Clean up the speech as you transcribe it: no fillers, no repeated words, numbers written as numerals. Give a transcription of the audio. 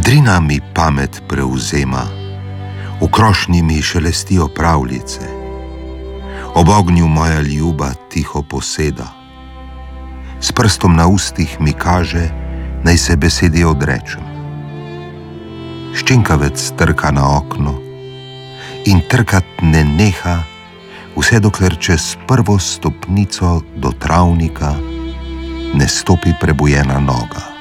Vedrina mi pamet prevzema, v krošnji mi šelestijo pravljice, ob ognju moja ljuba tiho poseda, s prstom na ustih mi kaže, naj se besedi odrečem. Ščinkavec trka na okno in trkat ne neha, vse dokler čez prvo stopnico do travnika ne stopi prebujena noga.